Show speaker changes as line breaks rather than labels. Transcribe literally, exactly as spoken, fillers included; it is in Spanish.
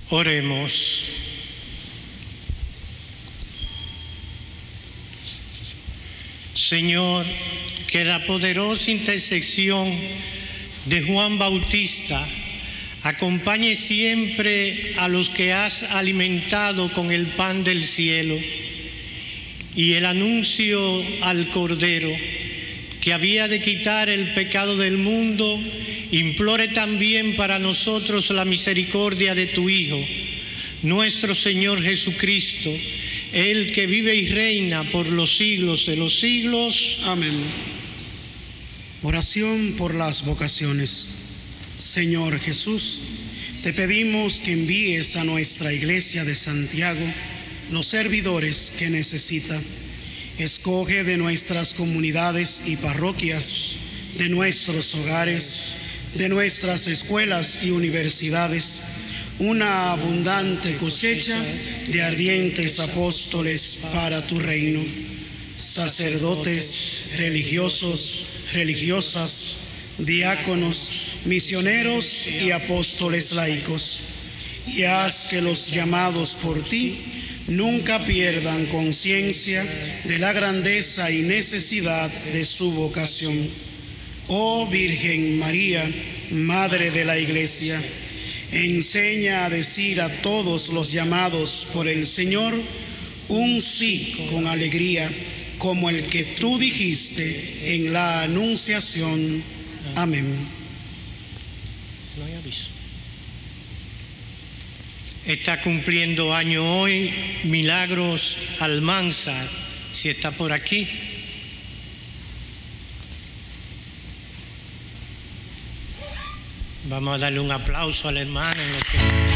Oremos. Señor, que la poderosa intercesión de Juan Bautista acompañe siempre a los que has alimentado con el pan del cielo, y el anuncio al Cordero que había de quitar el pecado del mundo implore también para nosotros la misericordia de tu Hijo, nuestro Señor Jesucristo, Él que vive y reina por los siglos de los siglos.
Amén. Oración por las vocaciones. Señor Jesús, te pedimos que envíes a nuestra Iglesia de Santiago los servidores que necesita. Escoge de nuestras comunidades y parroquias, de nuestros hogares, de nuestras escuelas y universidades, una abundante cosecha de ardientes apóstoles para tu reino, sacerdotes, religiosos, religiosas, diáconos, misioneros y apóstoles laicos, y haz que los llamados por ti nunca pierdan conciencia de la grandeza y necesidad de su vocación. Oh Virgen María, Madre de la Iglesia, enseña a decir a todos los llamados por el Señor un sí con alegría, como el que tú dijiste en la Anunciación. Amén.
No hay aviso. Está cumpliendo año hoy Milagros Almanzar, si está por aquí. Vamos a darle un aplauso al hermano en lo que...